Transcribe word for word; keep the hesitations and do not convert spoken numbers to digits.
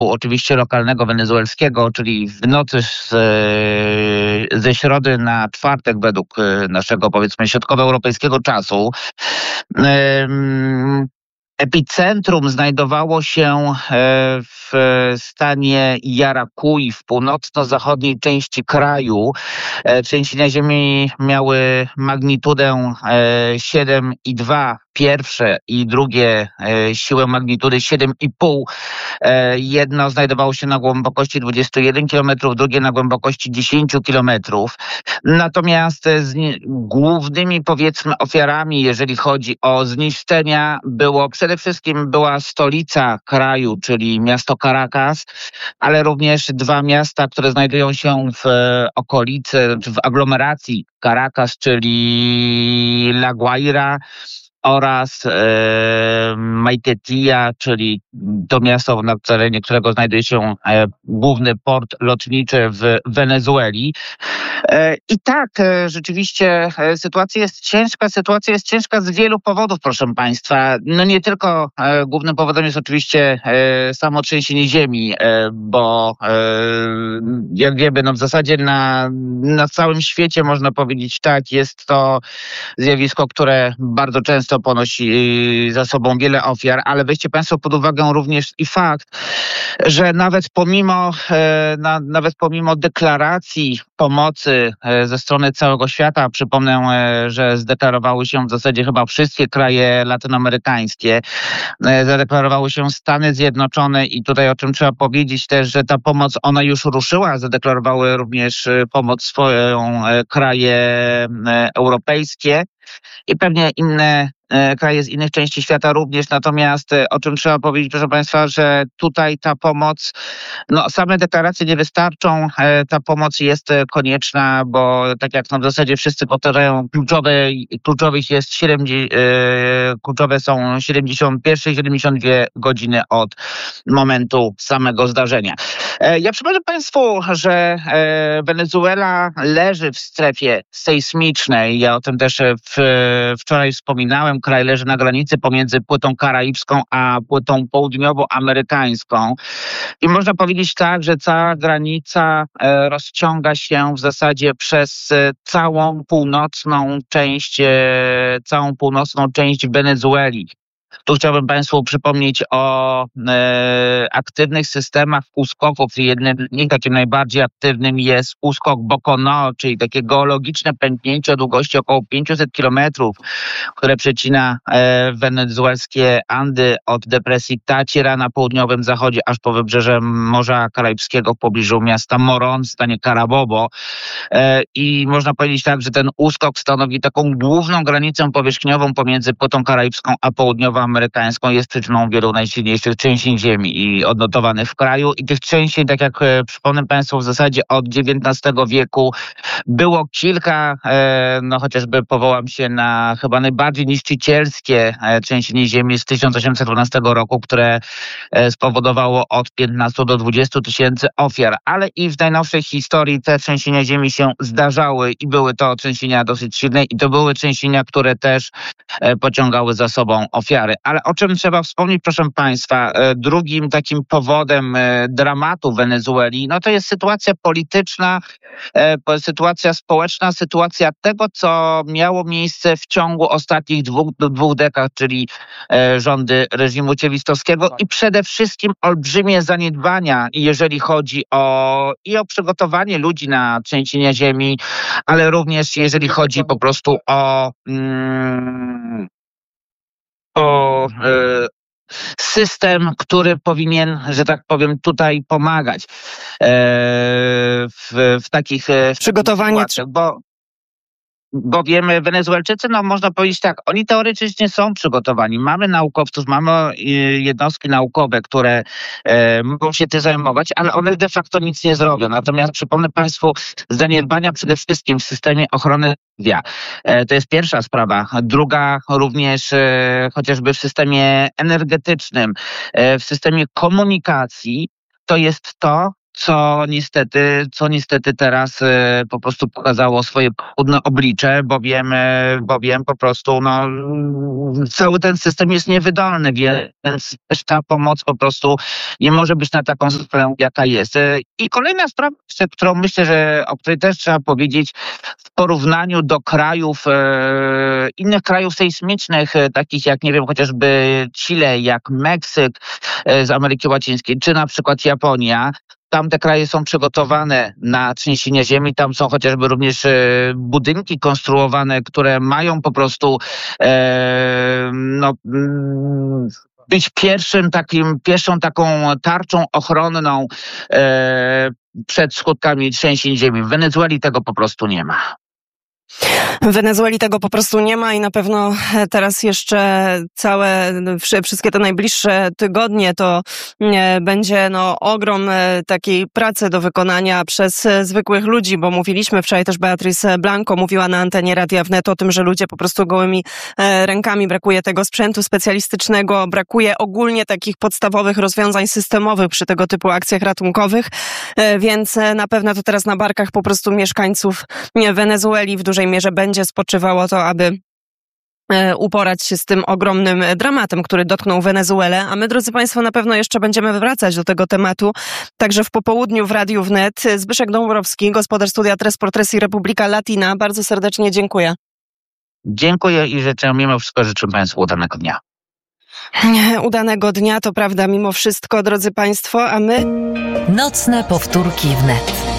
oczywiście lokalnego wenezuelskiego, czyli w nocy z, ze środy na czwartek według naszego, powiedzmy, środkowoeuropejskiego czasu. Epicentrum znajdowało się w stanie Yaracuy w północno-zachodniej części kraju. Trzęsienia ziemi miały magnitudę siedem i dwa, pierwsze i drugie siłę magnitudy siedem i pół. Jedno znajdowało się na głębokości dwudziestu jeden kilometrów, drugie na głębokości dziesięciu kilometrów. Natomiast z głównymi, powiedzmy, ofiarami, jeżeli chodzi o zniszczenia, było przede wszystkim była stolica kraju, czyli miasto Caracas, ale również dwa miasta, które znajdują się w okolicy, w aglomeracji Caracas, czyli La Guaira oraz e, Maiquetía, czyli to miasto, na terenie którego znajduje się e, główny port lotniczy w Wenezueli. E, I tak, e, rzeczywiście e, sytuacja jest ciężka. Sytuacja jest ciężka z wielu powodów, proszę Państwa. No nie tylko e, głównym powodem jest oczywiście e, samo trzęsienie ziemi, e, bo e, jak wiemy, no w zasadzie na, na całym świecie można powiedzieć tak, jest to zjawisko, które bardzo często ponosi za sobą wiele ofiar, ale weźcie Państwo pod uwagę również i fakt, że nawet pomimo, na, nawet pomimo deklaracji pomocy ze strony całego świata, przypomnę, że zdeklarowały się w zasadzie chyba wszystkie kraje latynoamerykańskie, zadeklarowały się Stany Zjednoczone i tutaj o czym trzeba powiedzieć też, że ta pomoc, ona już ruszyła, zadeklarowały również pomoc swoją kraje europejskie i pewnie inne kraje z innych części świata również. Natomiast o czym trzeba powiedzieć, proszę Państwa, że tutaj ta pomoc, no same deklaracje nie wystarczą, ta pomoc jest konieczna, bo tak jak no w zasadzie wszyscy powtarzają, kluczowe, kluczowych jest siedemdziesiąt, kluczowe są siedemdziesiąt jeden siedemdziesiąt dwie godziny od momentu samego zdarzenia. Ja przypomnę Państwu, że Wenezuela leży w strefie sejsmicznej. Ja o tym też w, wczoraj wspominałem. Kraj leży na granicy pomiędzy płytą karaibską a płytą południowoamerykańską. I można powiedzieć tak, że cała granica rozciąga się w zasadzie przez całą północną część, całą północną część Wenezueli. Tu chciałbym Państwu przypomnieć o e, aktywnych systemach uskoków. Jednym z nich, takim najbardziej aktywnym, jest uskok Bocono, czyli takie geologiczne pęknięcie o długości około pięćset kilometrów, które przecina e, wenezuelskie Andy od depresji Tacira na południowym zachodzie aż po wybrzeże Morza Karaibskiego w pobliżu miasta Moron w stanie Carabobo. E, I można powiedzieć tak, że ten uskok stanowi taką główną granicę powierzchniową pomiędzy płytą karaibską a południową amerykańską, jest przyczyną wielu najsilniejszych trzęsień ziemi i odnotowanych w kraju. I tych trzęsień, tak jak e, przypomnę Państwu, w zasadzie od dziewiętnastego wieku było kilka, e, no chociażby powołam się na chyba najbardziej niszczycielskie e, trzęsienie ziemi z tysiąc osiemset dwunastego roku, które e, spowodowało od piętnastu do dwudziestu tysięcy ofiar. Ale i w najnowszej historii te trzęsienia ziemi się zdarzały i były to trzęsienia dosyć silne i to były trzęsienia, które też e, pociągały za sobą ofiary. Ale o czym trzeba wspomnieć, proszę Państwa, drugim takim powodem dramatu Wenezueli, no to jest sytuacja polityczna, sytuacja społeczna, sytuacja tego, co miało miejsce w ciągu ostatnich dwóch, dwóch dekad, czyli rządy reżimu ciewistowskiego i przede wszystkim olbrzymie zaniedbania, jeżeli chodzi o i o przygotowanie ludzi na trzęsienia ziemi, ale również jeżeli chodzi po prostu o mm, o e, system, który powinien, że tak powiem, tutaj pomagać e, w, w takich w przygotowanie, sytuacjach, bo Bo wiemy, Wenezuelczycy, no można powiedzieć tak, oni teoretycznie są przygotowani. Mamy naukowców, mamy jednostki naukowe, które e, mogą się tym zajmować, ale one de facto nic nie zrobią. Natomiast przypomnę Państwu zaniedbania przede wszystkim w systemie ochrony zdrowia. E, to jest pierwsza sprawa. Druga również e, chociażby w systemie energetycznym, e, w systemie komunikacji, to jest to, co niestety, co niestety teraz e, po prostu pokazało swoje chudne oblicze, bowiem, e, bowiem po prostu no, cały ten system jest niewydolny, więc też ta pomoc po prostu nie może być na taką skalę, jaka jest. E, I kolejna sprawa, jeszcze, którą myślę, że o której też trzeba powiedzieć, w porównaniu do krajów, e, innych krajów sejsmicznych, e, takich jak, nie wiem, chociażby Chile, jak Meksyk e, z Ameryki Łacińskiej, czy na przykład Japonia. Tam te kraje są przygotowane na trzęsienia ziemi, tam są chociażby również e, budynki konstruowane, które mają po prostu e, no, mm, być pierwszym takim, pierwszą taką tarczą ochronną e, przed skutkami trzęsień ziemi. W Wenezueli tego po prostu nie ma. W Wenezueli tego po prostu nie ma i na pewno teraz jeszcze całe, wszystkie te najbliższe tygodnie to będzie no, ogrom takiej pracy do wykonania przez zwykłych ludzi, bo mówiliśmy wczoraj też, Beatrice Blanco mówiła na antenie Radia Wnet o tym, że ludzie po prostu gołymi rękami, brakuje tego sprzętu specjalistycznego, brakuje ogólnie takich podstawowych rozwiązań systemowych przy tego typu akcjach ratunkowych, więc na pewno to teraz na barkach po prostu mieszkańców Wenezueli w dużej mierze będzie spoczywało to, aby uporać się z tym ogromnym dramatem, który dotknął Wenezuelę. A my, drodzy Państwo, na pewno jeszcze będziemy wracać do tego tematu. Także w popołudniu w Radiu Wnet. Zbyszek Dąbrowski, gospodarz studia Tres por Tres i Republika Latina. Bardzo serdecznie dziękuję. Dziękuję i życzę, mimo wszystko życzę Państwu udanego dnia. Udanego dnia, to prawda, mimo wszystko, drodzy Państwo, a my... Nocne powtórki wnet.